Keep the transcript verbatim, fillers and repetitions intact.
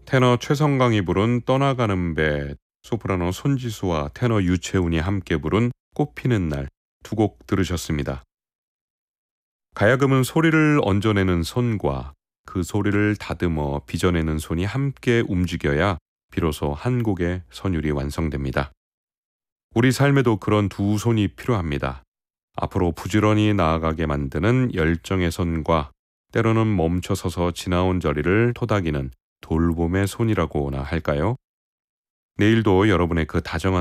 테너 최성강이 부른 떠나가는 배, 소프라노 손지수와 테너 유채훈이 함께 부른 꽃피는 날 두 곡 들으셨습니다. 가야금은 소리를 얹어내는 손과 그 소리를 다듬어 빚어내는 손이 함께 움직여야 비로소 한 곡의 선율이 완성됩니다. 우리 삶에도 그런 두 손이 필요합니다. 앞으로 부지런히 나아가게 만드는 열정의 손과 때로는 멈춰서서 지나온 저리를 토닥이는 돌봄의 손이라고나 할까요? 내일도 여러분의 그 다정한